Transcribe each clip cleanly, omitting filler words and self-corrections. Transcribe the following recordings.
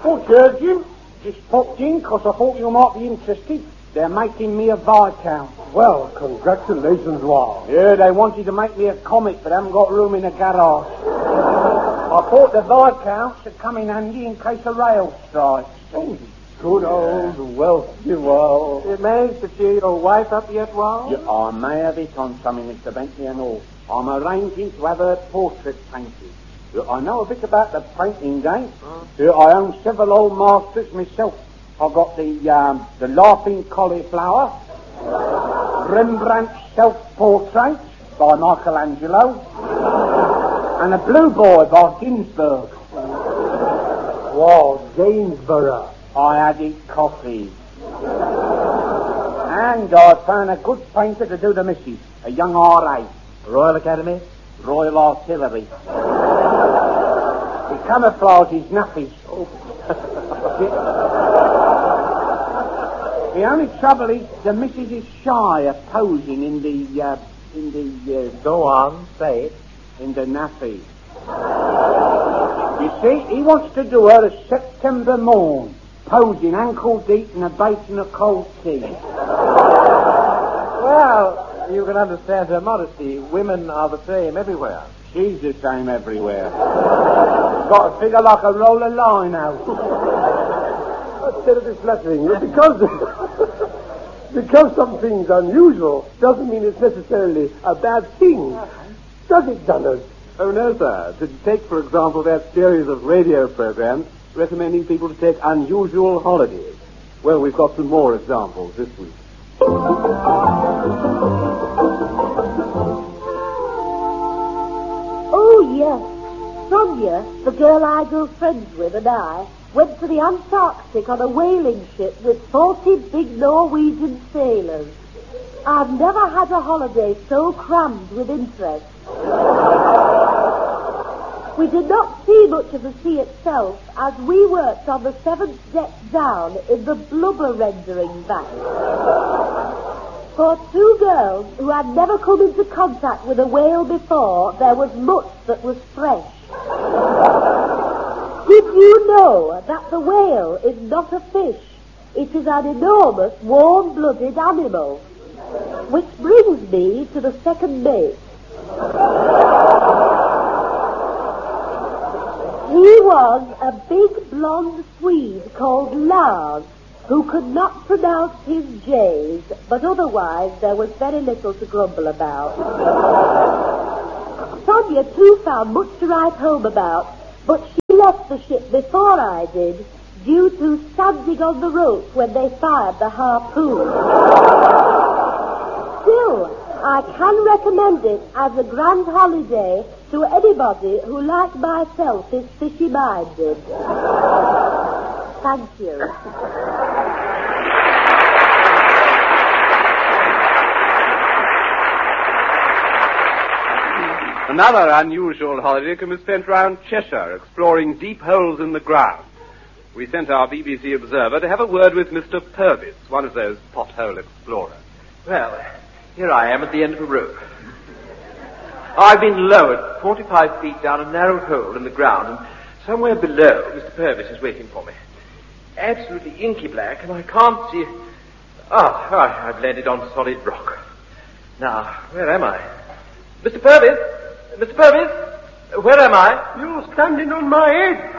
Oh, sure, Jim. Just popped in because I thought you might be interested. They're making me a Viscount. Well, congratulations, Lyle. Yeah, they wanted to make me a comic, but haven't got room in the garage. I thought the Viscounts should come in handy in case a rail strikes. Oh, good old wealthy Wal. You managed to cheer your wife up yet, Wal? Yeah, I may have it on something, Mr. Bentley and all. I'm arranging to have her portrait painted. I know a bit about the painting game. I own several old masters myself. I've got the Laughing Cauliflower, Rembrandt's Self-Portrait by Michelangelo, and a Blue Boy by Ginsberg. Wow, Gainsborough. I added coffee. And I found a good painter to do the missus, a young R.A. Royal Academy? Royal Artillery. He camouflages nappies. The only trouble is the missus is shy of posing in the Go on, say it. in the nappy. You see, he wants to do her a September morn, posing ankle deep in a basin of cold tea. Well, you can understand her modesty. Women are the same everywhere. She's the same everywhere. Got a figure like a roll of line out. That's terribly flattering. Because something's unusual doesn't mean it's necessarily a bad thing. Does it, Dunners? Oh, no, sir. To take, for example, that series of radio programs recommending people to take unusual holidays. Well, we've got some more examples this week. Oh, yes. Sonia, the girl I go friends with, and I went to the Antarctic on a whaling ship with 40 big Norwegian sailors. I've never had a holiday so crammed with interest. We did not see much of the sea itself as we worked on the 7th deck down in the blubber rendering vat. For two girls who had never come into contact with a whale before, there was much that was fresh. Did you know that the whale is not a fish? It is an enormous, warm-blooded animal. Which brings me to the second mate. He was a big blonde Swede called Lars, who could not pronounce his J's, but otherwise there was very little to grumble about. Sonia, too, found much to write home about, but she left the ship before I did, due to standing on the rope when they fired the harpoon. Still, I can recommend it as a grand holiday to anybody who, like myself, is fishy-minded. Thank you. Another unusual holiday can be spent round Cheshire, exploring deep holes in the ground. We sent our BBC observer to have a word with Mr. Purvis, one of those pothole explorers. Well, here I am at the end of a rope. I've been lowered 45 feet down a narrow hole in the ground, and somewhere below, Mr. Purvis is waiting for me. Absolutely inky black, and I can't see... I've landed on solid rock. Now, where am I? Mr. Purvis? Mr. Purvis? Where am I? You're standing on my head.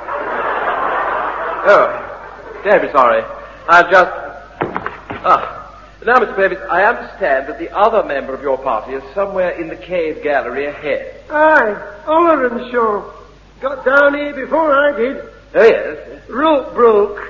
Oh, terribly sorry. I've just... Now, Mr. Purvis, I understand that the other member of your party is somewhere in the cave gallery ahead. Aye, Oliver Shaw. Got down here before I did. Oh, yes. Rope broke.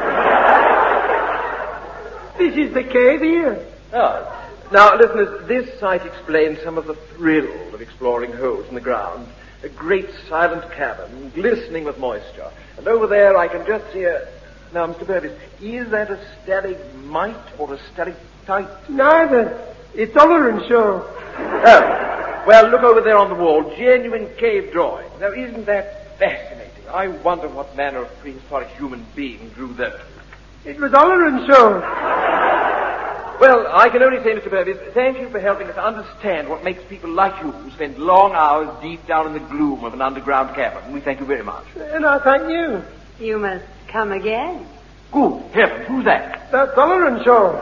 This is the cave here. Oh. Now, listeners, this sight explains some of the thrill of exploring holes in the ground. A great silent cavern, glistening with moisture. And over there I can just see a... Now, Mr. Purvis, is that a stalagmite or a stalactite? Neither. It's Oliver Shaw. Oh. Well, look over there on the wall. Genuine cave drawing. Now, isn't that fascinating? I wonder what manner of prehistoric human being drew those. It was Oliver Shaw. Well, I can only say, Mr. Purvis, thank you for helping us understand what makes people like you spend long hours deep down in the gloom of an underground cavern. We thank you very much. And I thank you. You must come again. Good heavens, who's that? That's Sullivan Show.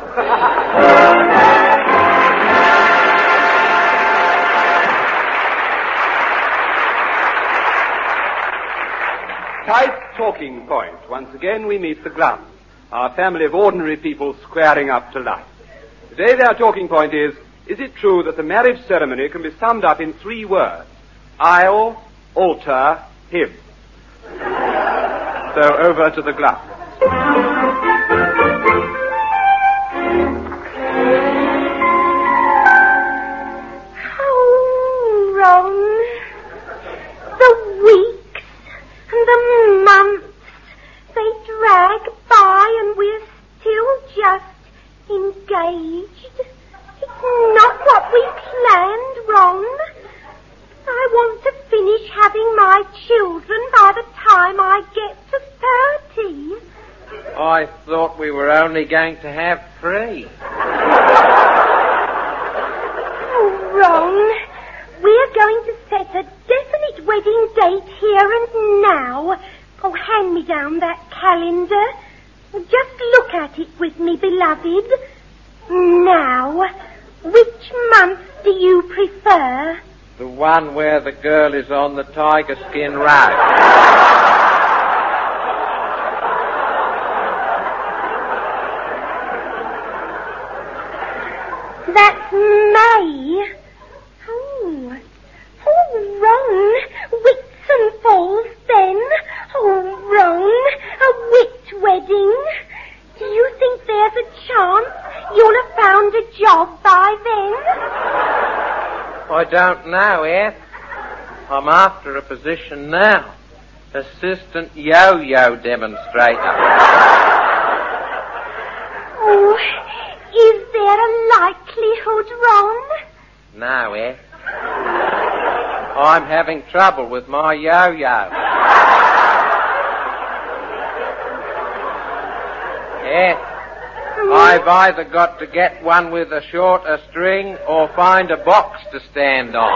Tonight's talking point. Once again, we meet the Glums, our family of ordinary people squaring up to life. Today, their talking point is it true that the marriage ceremony can be summed up in 3 words? I'll alter him. So, over to the Glums. Oh, Ron. The weeks and the months, they drag by and we're still just engaged. It's not what we planned, Ron. I want to finish having my children by the time I get to 30. I thought we were only going to have 3. Oh, Ron, we're going to set a definite wedding date here and now. Oh, hand me down that calendar. Just look at it with me, beloved. Now, which month do you prefer? The one where the girl is on the tiger skin rug. That's May. Oh, Ron, Whitsun Falls then. Oh, Ron, a wit wedding. Do you think there's a chance you'll have found a job by then? I don't know, Eth. I'm after a position now. Assistant yo-yo demonstrator. Oh, is there a likelihood, Ron? No, Eth. I'm having trouble with my yo-yo. Eth. I've either got to get one with a shorter string or find a box to stand on.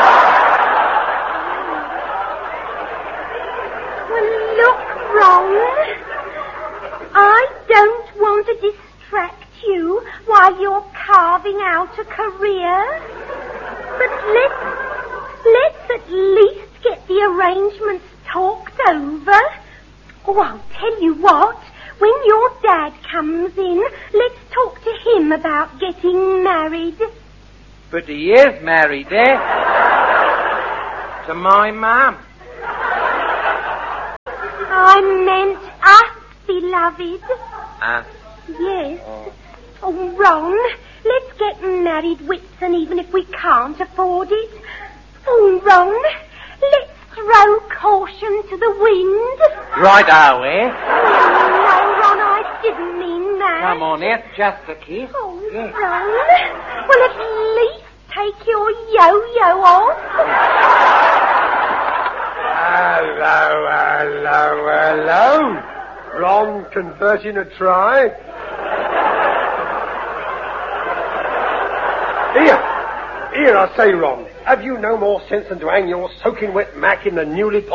Well, look, Ron. I don't want to distract you while you're carving out a career. But let's at least get the arrangements talked over. Oh, I'll tell you what. When your dad comes in, let's talk to him about getting married. But he is married, eh? To my mum. I meant us, beloved. Us? Yes. Oh, Ron, let's get married, Whitsun, even if we can't afford it. Oh, Ron, let's throw caution to the wind. Right-o, eh? No, Ron, I didn't mean that. Come on, Eth, just a kiss. Oh, Yes. Ron, well, at least take your yo-yo off. Hello. Ron converting a try. Here, I say, Ron, have you no more sense than to hang your soaking wet mac in the newly